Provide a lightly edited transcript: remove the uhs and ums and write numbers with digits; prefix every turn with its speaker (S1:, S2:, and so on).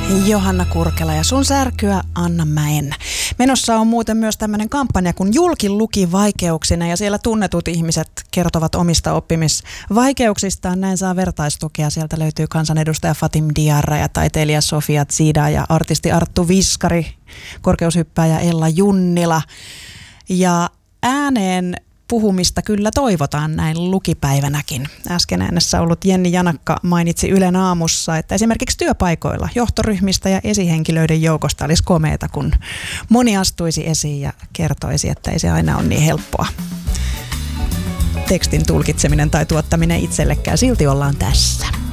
S1: Johanna Kurkela ja sun särkyä Anna Mäen. Menossa on muuten myös tämmöinen kampanja kuin Julki luki vaikeuksina ja siellä tunnetut ihmiset kertovat omista oppimisvaikeuksistaan. Näin saa vertaistukea. Sieltä löytyy kansanedustaja Fatim Diarra ja taiteilija Sofia Zida ja artisti Arttu Viskari, korkeushyppääjä Ella Junnila. Ja ääneen puhumista kyllä toivotaan näin lukipäivänäkin. Äsken äänessä ollut Jenni Janakka mainitsi Ylen aamussa, että esimerkiksi työpaikoilla johtoryhmistä ja esihenkilöiden joukosta olisi komeeta, kun moni astuisi esiin ja kertoisi, että ei se aina ole niin helppoa. Tekstin tulkitseminen tai tuottaminen itsellekään, silti ollaan tässä.